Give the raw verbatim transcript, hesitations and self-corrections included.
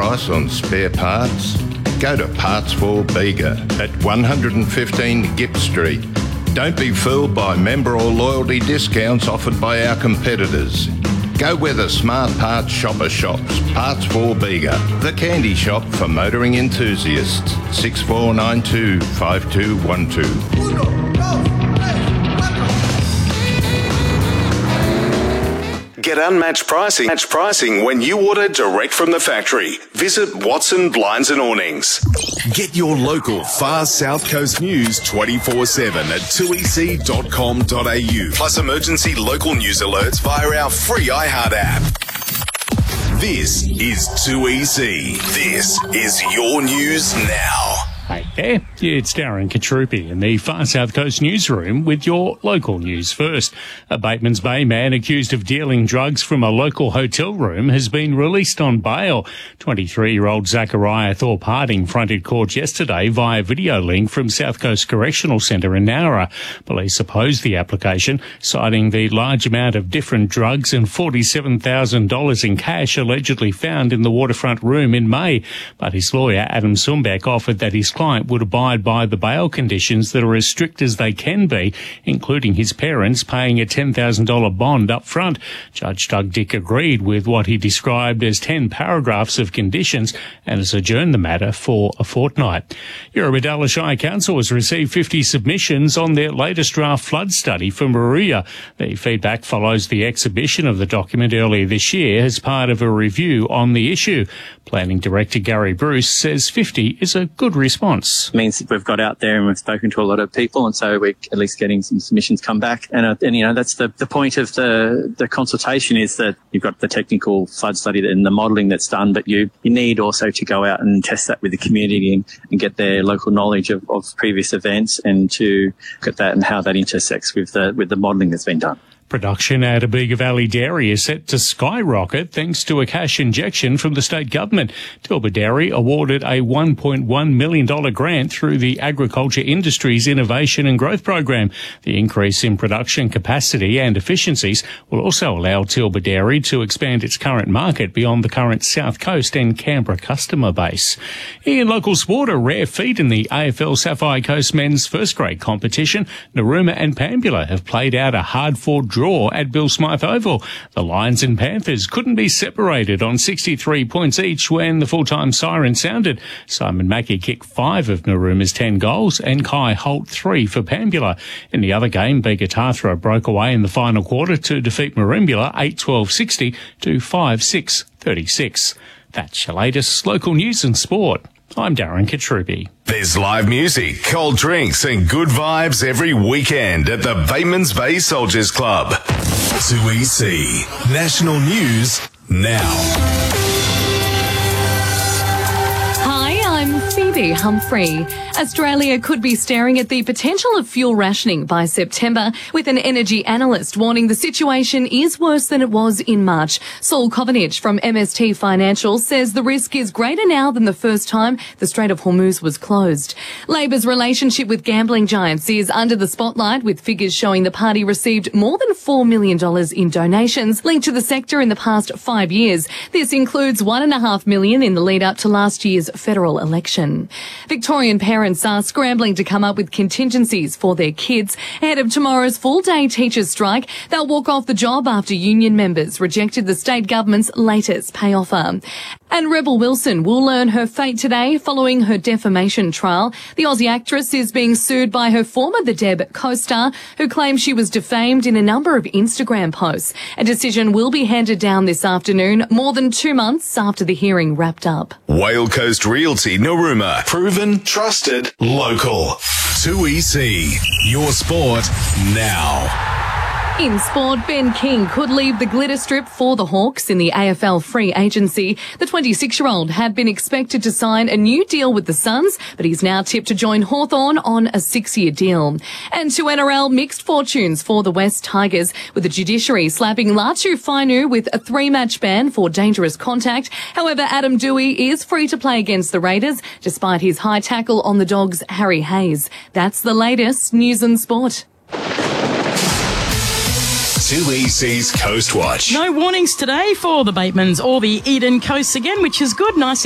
price on spare parts? Go to Parts for Bega at one fifteen Gipp Street. Don't be fooled by member or loyalty discounts offered by our competitors. Go where the smart parts shopper shops. Parts for Bega, the candy shop for motoring enthusiasts. six four nine two, five two one two. Get unmatched pricing. Match pricing when you order direct from the factory. Visit Watson Blinds and Awnings. Get your local Far South Coast news twenty-four seven at two e c dot com dot a u. Plus emergency local news alerts via our free iHeart app. This is two E C. This is your news now. Hey there, it's Darren Katrupi in the Far South Coast newsroom with your local news first. A Batemans Bay man accused of dealing drugs from a local hotel room has been released on bail. twenty-three-year-old Zachariah Thorpe Harding fronted court yesterday via video link from South Coast Correctional Centre in Nowra. Police opposed the application, citing the large amount of different drugs and forty-seven thousand dollars in cash allegedly found in the waterfront room in May. But his lawyer, Adam Sumbeck, offered that his client would abide by the bail conditions that are as strict as they can be, including his parents paying a ten thousand dollars bond up front. Judge Doug Dick agreed with what he described as ten paragraphs of conditions and has adjourned the matter for a fortnight. Eurobodalla Shire Council has received fifty submissions on their latest draft flood study for Moruya. The feedback follows the exhibition of the document earlier this year as part of a review on the issue. Planning Director Gary Bruce says fifty is a good response. It means that we've got out there and we've spoken to a lot of people, and so we're at least getting some submissions come back. And, uh, and you know, that's the, the point of the, the consultation, is that you've got the technical flood study and the modelling that's done, but you, you need also to go out and test that with the community and, and get their local knowledge of, of previous events, and to look at that and how that intersects with the, with the modelling that's been done. Production at Abega Valley Dairy is set to skyrocket thanks to a cash injection from the state government. Tilba Dairy awarded a one point one million dollars grant through the Agriculture Industries Innovation and Growth Program. The increase in production capacity and efficiencies will also allow Tilba Dairy to expand its current market beyond the current South Coast and Canberra customer base. In local sport, a rare feat in the A F L Sapphire Coast men's first grade competition, Narooma and Pambula have played out a hard-fought draw at Bill Smythe Oval. The Lions and Panthers couldn't be separated on sixty-three points each when the full-time siren sounded. Simon Mackey kicked five of Narooma's ten goals and Kai Holt three for Pambula. In the other game, Bega Tathra broke away in the final quarter to defeat Merimbula eight twelve sixty to five six thirty-six. That's your latest local news and sport. I'm Darren Katrupi. There's live music, cold drinks and good vibes every weekend at the Batemans Bay Soldiers Club. two E C National News now. I'm Phoebe Humphrey. Australia could be staring at the potential of fuel rationing by September, with an energy analyst warning the situation is worse than it was in March. Saul Covenage from M S T Financial says the risk is greater now than the first time the Strait of Hormuz was closed. Labor's relationship with gambling giants is under the spotlight, with figures showing the party received more than four million dollars in donations linked to the sector in the past five years. This includes one and a half million in the lead up to last year's federal election. Victorian parents are scrambling to come up with contingencies for their kids ahead of tomorrow's full-day teachers' strike. They'll walk off the job after union members rejected the state government's latest pay offer. And Rebel Wilson will learn her fate today following her defamation trial. The Aussie actress is being sued by her former The Deb co-star, who claims she was defamed in a number of Instagram posts. A decision will be handed down this afternoon, more than two months after the hearing wrapped up. Whale Coast Realty Narooma. Proven, trusted, local. two E C. Your sport now. In sport, Ben King could leave the glitter strip for the Hawks in the A F L free agency. The twenty-six-year-old had been expected to sign a new deal with the Suns, but he's now tipped to join Hawthorn on a six-year deal. And to N R L, mixed fortunes for the West Tigers, with the judiciary slapping Latu Fainu with a three-match ban for dangerous contact. However, Adam Dewey is free to play against the Raiders, despite his high tackle on the Dogs' Harry Hayes. That's the latest news and sport. two E C's Coast Watch. No warnings today for the Batemans or the Eden Coast again, which is good. Nice